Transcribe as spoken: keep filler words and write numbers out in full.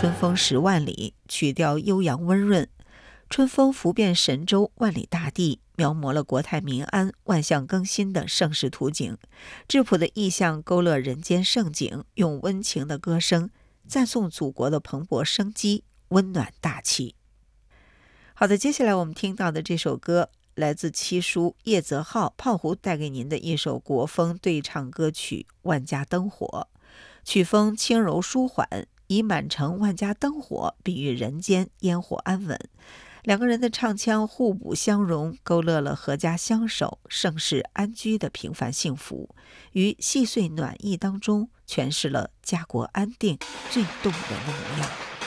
春风十万里，曲调悠扬温润。春风拂遍神州万里大地，描摹了国泰民安、万象更新的盛世图景。质朴的意象勾勒人间盛景，用温情的歌声赞颂祖国的蓬勃生机，温暖大气。好的，接下来我们听到的这首歌来自七叔叶泽浩胖虎带给您的一首国风对唱歌曲《万家灯火》，曲风轻柔舒缓，以满城万家灯火比喻人间烟火安稳。两个人的唱腔互补相融，勾勒了阖家相守、盛世安居的平凡幸福，于细碎暖意当中诠释了家国安定最动人的模样。